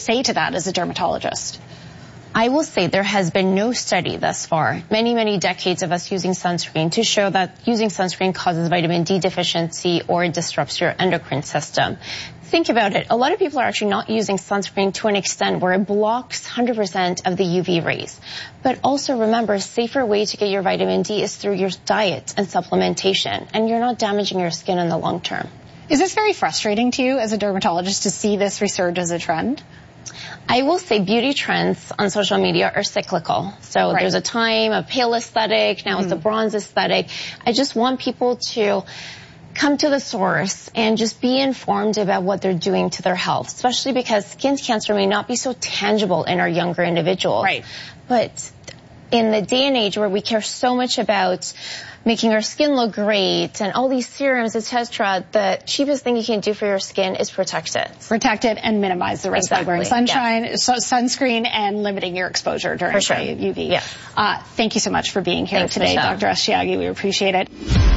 say to that as a dermatologist? I will say there has been no study thus far, many decades of us using sunscreen, to show that using sunscreen causes vitamin D deficiency or disrupts your endocrine system. Think about it. A lot of people are actually not using sunscreen to an extent where it blocks 100% of the UV rays. But also remember, a safer way to get your vitamin D is through your diet and supplementation, and you're not damaging your skin in the long term. Is this very frustrating to you as a dermatologist to see this resurge as a trend? I will say beauty trends on social media are cyclical. So there's a time of pale aesthetic, now it's the bronze aesthetic. I just want people to come to the source and just be informed about what they're doing to their health, especially because skin cancer may not be so tangible in our younger individuals. Right. But in the day and age where we care so much about making our skin look great and all these serums, etc., the cheapest thing you can do for your skin is protect it. Protect it and minimize the risk by wearing sunscreen and limiting your exposure during UV. Yeah. Thank you so much for being here Thanks, today, Michelle. Dr. Asciaghi. We appreciate it.